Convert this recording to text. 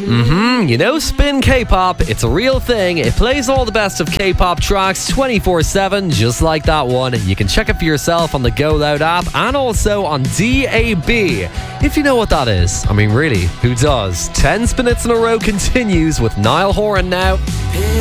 You know Spin K-pop, it's a real thing. It plays all the best of K-pop tracks 24/7, just like that one. You can check it for yourself on the Go Loud app and also on DAB, if you know what that is. I mean, really, who does? 10 Spin Hits in a row continues with Niall Horan now.